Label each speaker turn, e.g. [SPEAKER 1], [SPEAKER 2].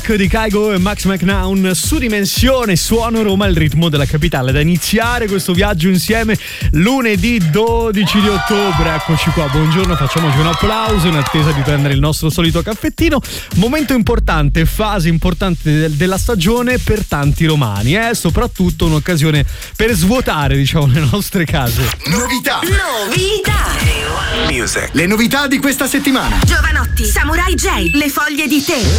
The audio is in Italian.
[SPEAKER 1] Di Kygo e Max McNown su Dimensione Suono Roma, il ritmo della capitale. Da iniziare questo viaggio insieme lunedì 12 di ottobre. Eccoci qua, buongiorno, facciamoci un applauso in attesa di prendere il nostro solito caffettino. Momento importante, fase importante della stagione per tanti romani, soprattutto un'occasione per svuotare, diciamo, le nostre case.
[SPEAKER 2] Novità. Music. Le novità di questa settimana.
[SPEAKER 3] Giovanotti, Samurai J, Le foglie di tè.